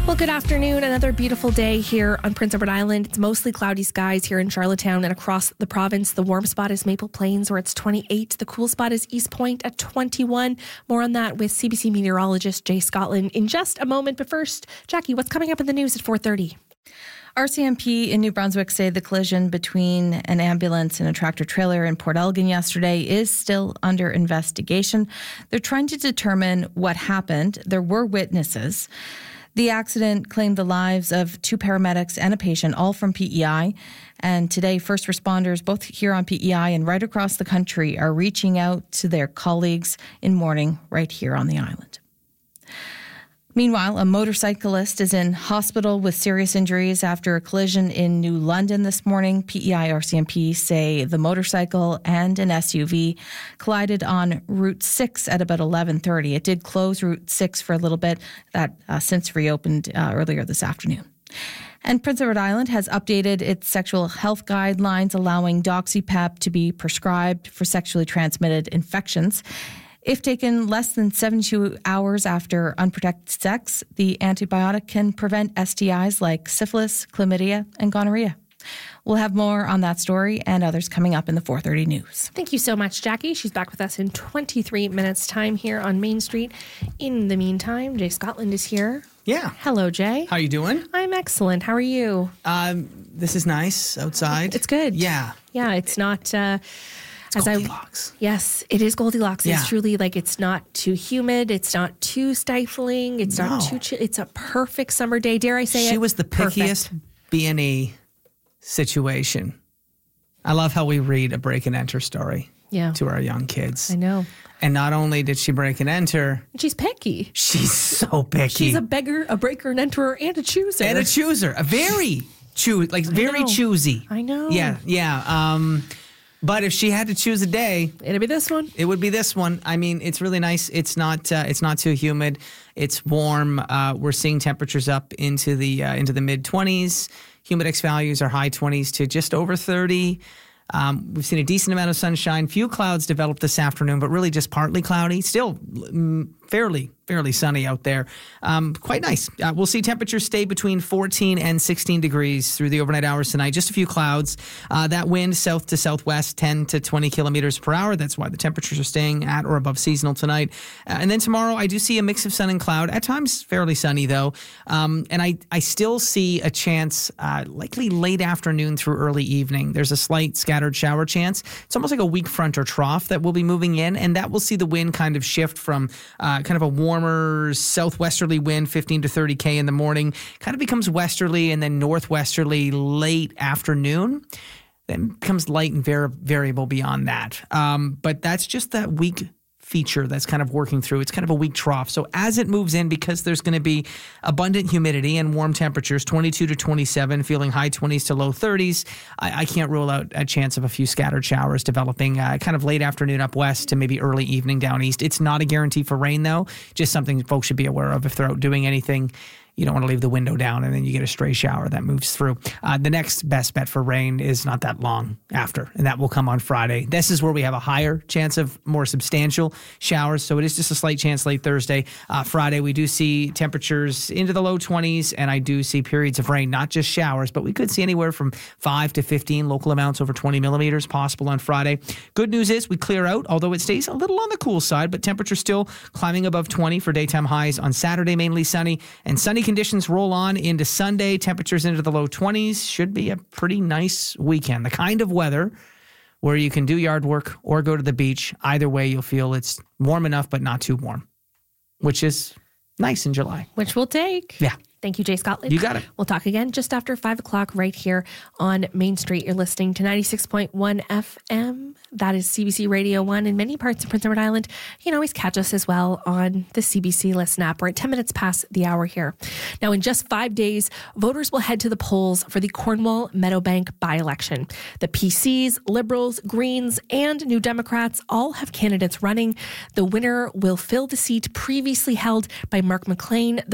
Well, good afternoon. Another beautiful day here on Prince Edward Island. It's mostly cloudy skies here in Charlottetown and across the province. The warm spot is Maple Plains, where it's 28. The cool spot is East Point at 21. More on that with CBC meteorologist Jay Scotland in just a moment. But first, Jackie, what's coming up in the news at 4:30? RCMP in New Brunswick say the collision between an ambulance and a tractor-trailer in Port Elgin yesterday is still under investigation. They're trying to determine what happened. There were witnesses. The accident claimed the lives of 2 paramedics and a patient, all from PEI. And today, first responders, both here on PEI and right across the country, are reaching out to their colleagues in mourning right here on the island. Meanwhile, a motorcyclist is in hospital with serious injuries after a collision in New London this morning. PEI RCMP say the motorcycle and an SUV collided on Route 6 at about 11:30. It did close Route 6 for a little bit. That since reopened earlier this afternoon. And Prince Edward Island has updated its sexual health guidelines, allowing Doxypep to be prescribed for sexually transmitted infections. If taken less than 72 hours after unprotected sex, the antibiotic can prevent STIs like syphilis, chlamydia, and gonorrhea. We'll have more on that story and others coming up in the 4:30 news. Thank you so much, Jackie. She's back with us in 23 minutes' time here on Main Street. In the meantime, Jay Scotland is here. Yeah. Hello, Jay. How are you doing? I'm excellent. How are you? This is nice outside. It's good. Yeah. Yeah, it's not... It's Goldilocks. Yes, it is Goldilocks. Yeah. It's truly like it's not too humid. It's not too stifling. It's not too chill. It's a perfect summer day. Dare I say it? She was the pickiest B&E situation. I love how we read a break and enter story to our young kids. I know. And not only did she break and enter, she's picky. She's so picky. She's a beggar, a breaker, an enterer, and a chooser. And a chooser. A very very choosy. I know. Yeah. But if she had to choose a day, it'd be this one. It would be this one. I mean, it's really nice. It's not too humid. It's warm. We're seeing temperatures up into the mid 20s. Humidex values are high 20s to just over 30. We've seen a decent amount of sunshine. Few clouds developed this afternoon, but really just partly cloudy. Still fairly sunny out there. Quite nice. We'll see temperatures stay between 14 and 16 degrees through the overnight hours tonight. Just a few clouds. That wind south to southwest, 10 to 20 kilometers per hour. That's why the temperatures are staying at or above seasonal tonight. And then tomorrow, I do see a mix of sun and cloud. At times, fairly sunny, though. And I still see a chance, likely late afternoon through early evening. There's a slight scattered shower chance. It's almost like a weak front or trough that will be moving in, and that will see the wind kind of shift from kind of a warmer southwesterly wind, 15 to 30 K in the morning, kind of becomes westerly and then northwesterly late afternoon. Then becomes light and variable beyond that. But that's just that weak feature that's kind of working through. It's kind of a weak trough. So as it moves in, because there's going to be abundant humidity and warm temperatures, 22 to 27, feeling high 20s to low 30s, I can't rule out a chance of a few scattered showers developing kind of late afternoon up west to maybe early evening down east. It's not a guarantee for rain, though. Just something folks should be aware of if they're out doing anything. You don't want to leave the window down and then you get a stray shower that moves through. The next best bet for rain is not that long after, and that will come on Friday. This is where we have a higher chance of more substantial showers, so it is just a slight chance late Thursday. Friday, we do see temperatures into the low 20s, and I do see periods of rain, not just showers, but we could see anywhere from 5 to 15 local amounts over 20 millimeters possible on Friday. Good news is we clear out, although it stays a little on the cool side, but temperatures still climbing above 20 for daytime highs on Saturday, mainly sunny, and sunny conditions roll on into Sunday. Temperatures into the low 20s. Should be a pretty nice weekend. The kind of weather where you can do yard work or go to the beach. Either way, you'll feel it's warm enough, but not too warm, which is nice in July. Which we'll take. Yeah. Thank you, Jay Scotland. You got it. We'll talk again just after 5 o'clock right here on Main Street. You're listening to 96.1 FM. That is CBC Radio 1 in many parts of Prince Edward Island. You can always catch us as well on the CBC Listen app. We're at 10 minutes past the hour here. Now, in just 5 days, voters will head to the polls for the Cornwall Meadowbank by-election. The PCs, Liberals, Greens, and New Democrats all have candidates running. The winner will fill the seat previously held by Mark McLean. The